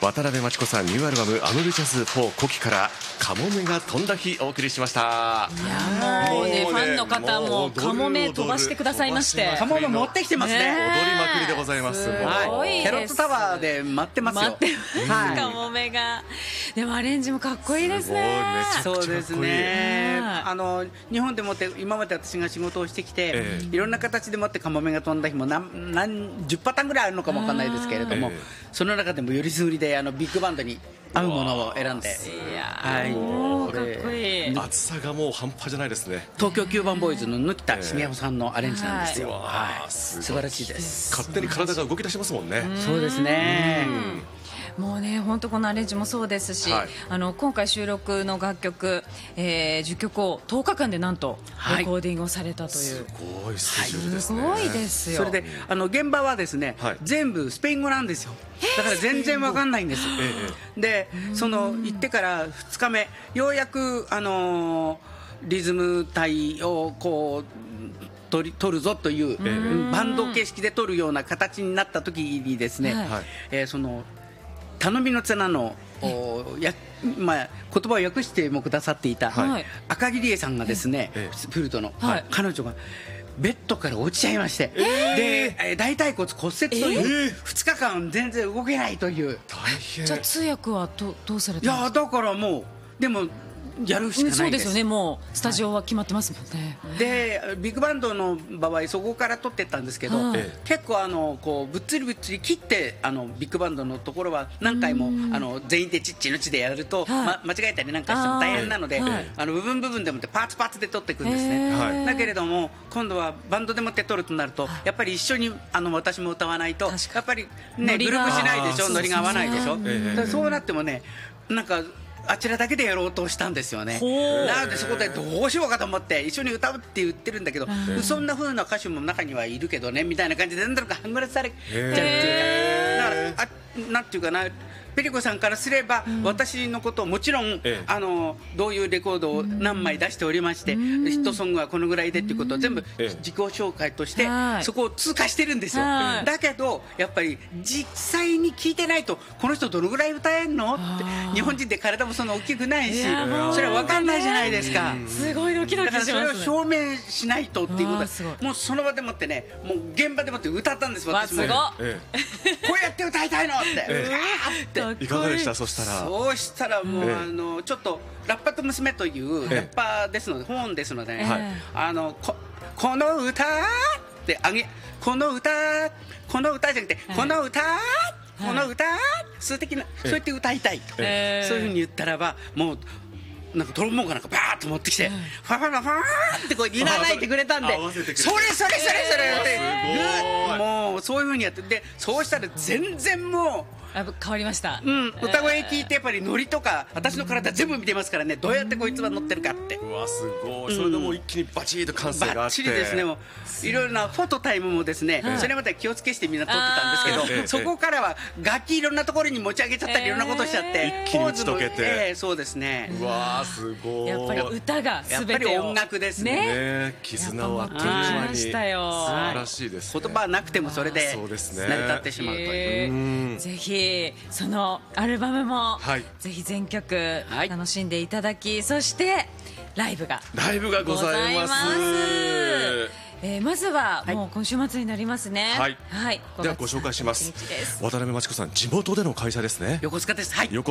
渡辺真知子さんニューアルバムアムビシャス4古希からカモメが飛んだ日お送りしました。 いやもうねファンの方もカモメ飛ばしてくださいまして、 カモメ持ってきてますね。 踊りまくりでございます。 すごいです。 ケロットタワーで待ってますよ。 待ってます、カモメが。でもアレンジもかっこいいですね。 そうですね。日本でもって今まで私が仕事をしてきて、いろんな形でもってカモメが飛んだ日も何十パターンぐらいあるのかもわかんないですけれども、その中でもよりすぐりでビッグバンドに合うものを選んで、 かっこいい。 厚さがもう半端じゃないですね。 東京9番ボーイズの貫田重穂さんのアレンジなんですよ。素晴らしいです。 勝手に体が動き出しますもんね。 そうですね。 もうね本当このアレンジもそうですし、今回収録の楽曲、10曲を10日間でなんとレコーディングをされたという、 すごいスケジュールですね。 すごいですよ。 それで現場はですね、全部スペイン語なんですよ。だから全然わかんないんです。で行ってから2日目ようやくリズム隊をこう取るぞという、バンド形式で取るような形になった時にですね、頼みの綱の言葉を訳してもくださっていた赤木理恵さんがですね、フルートの彼女がベッドから落ちちゃいまして、で大腿骨骨折という、2日間全然動けないという。 大変。 じゃあ通訳はどうされたんですか？ いやだからもうでもやるしかないです。 そうですよね。もうスタジオは決まってますもんね。 でビッグバンドの場合そこから取ってったんですけど、結構こうぶっつりぶっつり切ってビッグバンドのところは何回も全員でチッチのチでやると、間違えたりなんかしても大変なので、部分でもってパーツで取っていくんですね。だけれども今度はバンドでもって取るとなるとやっぱり一緒に私も歌わないとやっぱりねグループしないでしょ、ノリが合わないでしょ。そうなってもねなんかあちらだけでやろうとしたんですよね。なのでそこでどうしようかと思って一緒に歌うって言ってるんだけど、そんな風な歌手も中にはいるけどねみたいな感じでなんだろうか半グラされちゃうっていうか、だからなんていうかな、ペリコさんからすれば、私のことをもちろんどういうレコードを何枚出しておりまして、ヒットソングはこのぐらいでっていうことを全部自己紹介としてそこを通過してるんですよ。だけどやっぱり実際に聞いてないとこの人どのぐらい歌えんのって、日本人って体もそんな大きくないしそれは分かんないじゃないですか。 すごいドキドキします。 だからそれを証明しないとっていうことで、もうその場でもってね、もう現場でもって歌ったんです。私もこうやって歌いたいのっていかがでした？そしたらもうちょっとラッパと娘というラッパーですので、本ですのでね、この歌ってこの歌じゃなくてこの歌数的なそうやって歌いたいと、そういうふうに言ったらばもうなんかトロンボーンかなんかバーッと持ってきてファファファファーってこういらないてくれたんで、それってもうそういうふうにやって、でそうしたら全然もう変わりました。 歌声聞いてやっぱりノリとか私の体全部見てますからね、どうやってこいつは乗ってるかって。 うわすごい。それでもう一気にバチッと感性があって、 バッチリですね。もういろいろなフォトタイムもですね、それまで気をつけしてみんな撮ってたんですけど、そこからは楽器いろんなところに持ち上げちゃったりいろんなことしちゃって一気に打ち解けて、 そうですね。 うわすごい。 やっぱり歌が全てを、 やっぱり音楽ですね。 絆をあっという間に。素晴らしいですね。 言葉はなくてもそれで成り立ってしまうという。 ぜひそのアルバムもぜひ全曲楽しんでいただき、そしてライブがございます。 まずはもう今週末になりますね。 ではご紹介します。渡辺真知子さん地元での開催ですね。 横須賀です。